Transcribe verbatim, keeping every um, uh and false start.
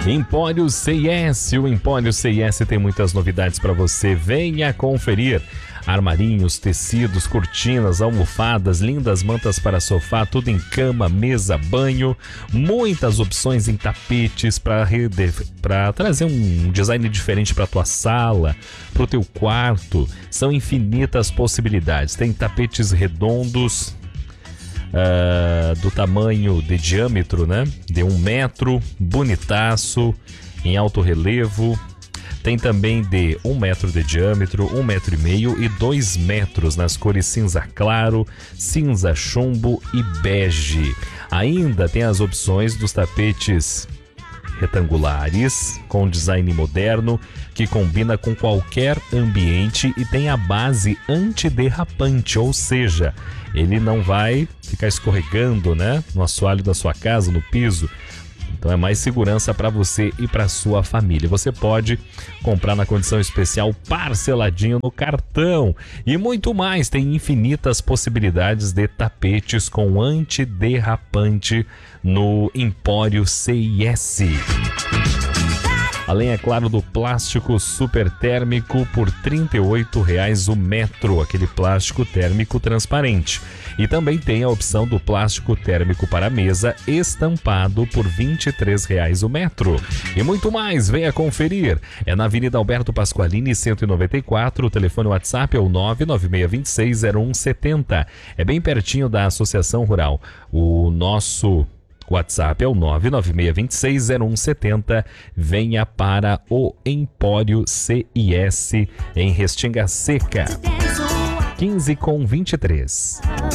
Empório C I S, o Empório C I S tem muitas novidades para você, venha conferir. Armarinhos, tecidos, cortinas, almofadas, lindas mantas para sofá, tudo em cama, mesa, banho, muitas opções em tapetes para para trazer um design diferente para tua sala, para o teu quarto. São infinitas possibilidades. Tem tapetes redondos, Uh, do tamanho de diâmetro, né? De um metro, bonitaço, em alto relevo. Tem também de um metro de diâmetro, um metro e meio e dois metros nas cores cinza claro, cinza chumbo e bege. Ainda tem as opções dos tapetes retangulares, com design moderno, que combina com qualquer ambiente e tem a base antiderrapante, ou seja, ele não vai ficar escorregando, né, no assoalho da sua casa, no piso. Então é mais segurança para você e para sua família. Você pode comprar na condição especial, parceladinho no cartão. E muito mais, tem infinitas possibilidades de tapetes com antiderrapante no Empório C I S. Além, é claro, do plástico super térmico por trinta e oito reais o metro, aquele plástico térmico transparente. E também tem a opção do plástico térmico para mesa estampado por vinte e três reais o metro. E muito mais, venha conferir. É na Avenida Alberto Pasqualini, cento e noventa e quatro, o telefone WhatsApp é o nove nove seis dois seis zero um sete zero. É bem pertinho da Associação Rural. O nosso WhatsApp é o nove nove seis dois seis zero um sete zero. Venha para o Empório C I S em Restinga Seca. quinze com vinte e três.